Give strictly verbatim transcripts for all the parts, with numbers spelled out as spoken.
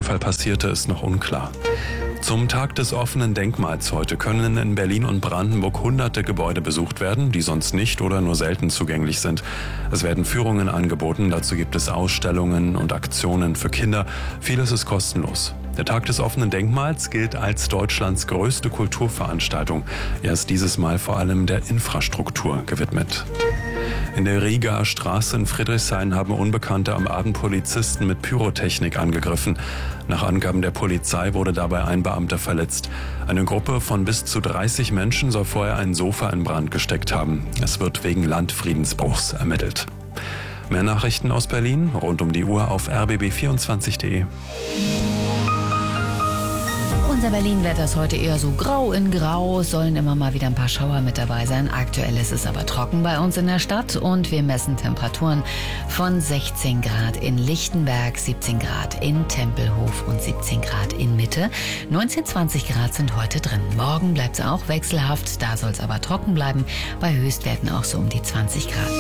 Unfall passierte, ist noch unklar. Zum Tag des offenen Denkmals heute können in Berlin und Brandenburg hunderte Gebäude besucht werden, die sonst nicht oder nur selten zugänglich sind. Es werden Führungen angeboten, dazu gibt es Ausstellungen und Aktionen für Kinder. Vieles ist kostenlos. Der Tag des offenen Denkmals gilt als Deutschlands größte Kulturveranstaltung. Er ist dieses Mal vor allem der Infrastruktur gewidmet. In der Rigaer Straße in Friedrichshain haben Unbekannte am Abend Polizisten mit Pyrotechnik angegriffen. Nach Angaben der Polizei wurde dabei ein Beamter verletzt. Eine Gruppe von bis zu dreißig Menschen soll vorher ein Sofa in Brand gesteckt haben. Es wird wegen Landfriedensbruchs ermittelt. Mehr Nachrichten aus Berlin rund um die Uhr auf r b b vierundzwanzig punkt d e. Unser Berlin-Wetter ist heute eher so grau in grau, sollen immer mal wieder ein paar Schauer mit dabei sein. Aktuell ist es aber trocken bei uns in der Stadt und wir messen Temperaturen von sechzehn Grad in Lichtenberg, siebzehn Grad in Tempelhof und siebzehn Grad in Mitte. neunzehn, zwanzig Grad sind heute drin. Morgen bleibt es auch wechselhaft, da soll es aber trocken bleiben, bei Höchstwerten auch so um die zwanzig Grad.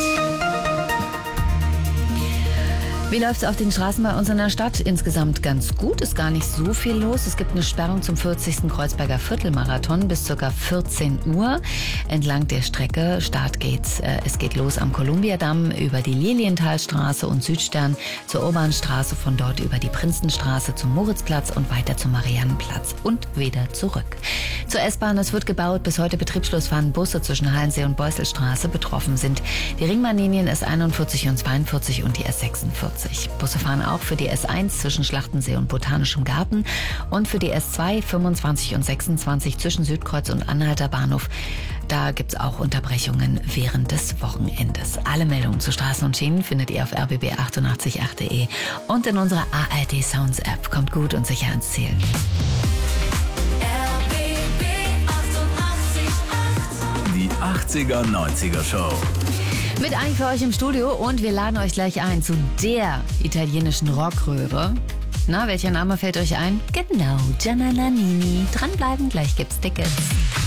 Wie läuft es auf den Straßen bei uns in der Stadt? Insgesamt ganz gut, ist gar nicht so viel los. Es gibt eine Sperrung zum vierzigsten Kreuzberger Viertelmarathon bis ca. vierzehn Uhr. Entlang der Strecke, Start geht's, äh, es geht los am Kolumbiadamm über die Lilienthalstraße und Südstern zur Obernstraße, von dort über die Prinzenstraße zum Moritzplatz und weiter zum Mariannenplatz und wieder zurück. Zur S-Bahn, es wird gebaut, bis heute Betriebsschluss fahren Busse zwischen Halensee und Beusselstraße. Betroffen sind die Ringbahnlinien S einundvierzig und zweiundvierzig und die S sechsundvierzig. Busse fahren auch für die S eins zwischen Schlachtensee und Botanischem Garten und für die S zwei, fünfundzwanzig und sechsundzwanzig zwischen Südkreuz und Anhalter Bahnhof. Da gibt es auch Unterbrechungen während des Wochenendes. Alle Meldungen zu Straßen und Schienen findet ihr auf r b b achtundachtzig punkt acht punkt d e und in unserer A R D Sounds App. Kommt gut und sicher ans Ziel. Die achtziger, neunziger Show. Mit eigentlich für euch im Studio und wir laden euch gleich ein zu der italienischen Rockröhre. Na, welcher Name fällt euch ein? Genau, Gianna Nannini. Dranbleiben, gleich gibt's Tickets.